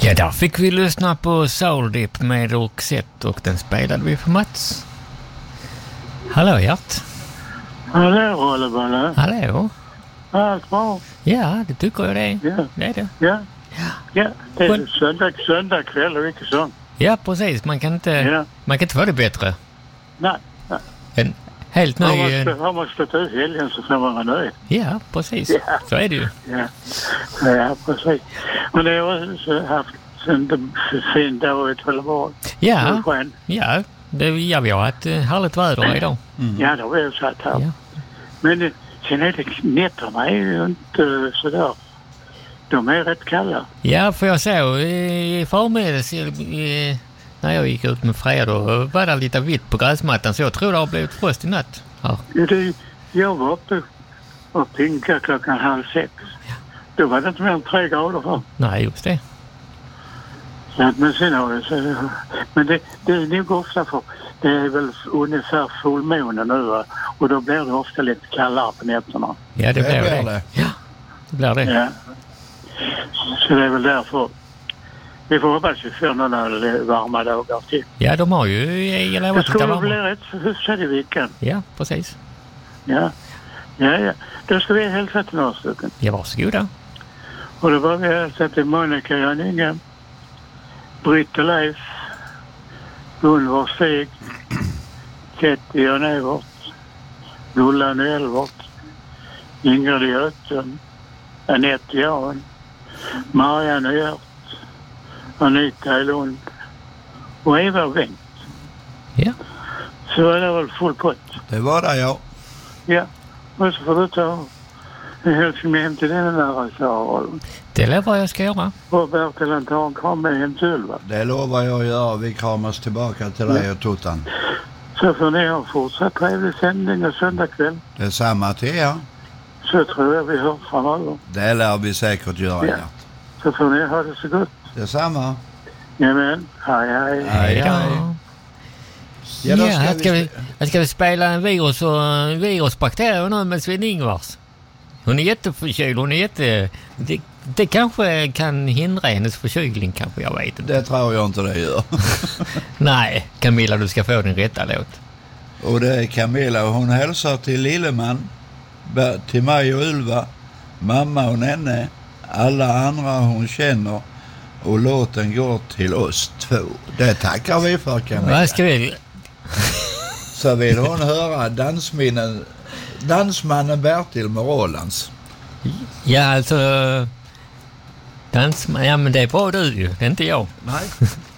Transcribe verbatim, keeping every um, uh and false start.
Ja, där fick vi lyssna på Soul Dip med Roxette och den spelade vi för Mats. Hallå, Gert. Hallå, Rolleballe. Hallå. Allt bra? Ja, det tycker jag det är. Ja. Det är det. Ja. Ja. Ja, det är Men- söndag, söndag kväll och inte sånt. Ja, precis. Man kan inte, Ja. man kan inte få det bättre. Nej, nej. En helt Har ny... man, eh, sp- har man stått ut helgen så får man vara nöjd. Ja, precis. Ja. Så är det ju. Ja, ja precis. Men det har också haft en fin dag i Trelleborg. Ja, Skön. ja. Det, ja, vi har ett eh, härligt väder idag. Ja, det har vi satt här. Ja. Men eh, sen är det, nätterna är ju inte sådär. De är rätt kalla. Ja, för jag såg i förmiddags i, i, när jag gick ut med Freja, då var det lite vitt på gräsmattan, så jag tror det har blivit frost i natt. Ja. Ja, det, jag var uppe och pinkade klockan halv sex. Då var det inte mer än tre grader för. Nej, just det. Så att, men sen har det så, men det, det är nog ofta för det är väl ungefär fullmånen nu, va? Och då blir det ofta lite kallare på nätterna. Ja, det, Det blir blir det. det. Ja, det blir det. Ja. Så det är väl därför vi får hoppas att vi får några varma dagar till. Ja, de har ju jag Det lovat lite skulle bli varma. rätt så hyfsad i veckan. Ja, precis. Ja. Ja, ja. Då ska vi hälsa till några stycken. Ja, varsågoda. Och då var vi hälsa till Monica Janningen, Britt och Leif, Gunvor Stig, Ketty och Nevert, Gullan och Elvert, Ingrid Göten, Anette Jan, Marianne Gert, Anita i Lund och Eva Wendt. Ja. Så är det väl full pott. Det var det, ja. Ja, och så får du ta en hälsning hem till den där Sara. Det lovar jag ska göra. Och Bertil han tar en kram med hem till Ulva. Det lovar jag att göra. Vi kramas tillbaka till dig och Tuttan. Så får ni ha fortsatt trevlig sändning och söndag kväll. Detsamma till er. Så tror jag vi hör framöver. Det lär vi säkert göra, Ja. ja. Så får ni ha det så gott. Detsamma. Jamen, hej hej. Hej, då. hej. Ja, Ja, då ska, ska vi... Ska, vi- vi, ska vi spela en virus och en virusbakterier nu med Sven-Ingvars? Hon är jätteförkyld. Hon är jätte... Det, det kanske kan hindra hennes förkylning, kanske, jag vet inte. Det tror jag inte det gör. Nej, Camilla, du ska få din rätta låt. Och det är Camilla och hon hälsar till Lilleman, Ber- till mig och Ulva, mamma och Nenne, alla andra hon känner, och låten går till oss två. Det tackar vi för, Camilla. Vad ska vi... Så vill hon höra dansminnen, dansmannen Bertil med Rolands. Ja, alltså... Dans... Ja, men det är bra du ju. Det är inte jag. Nej.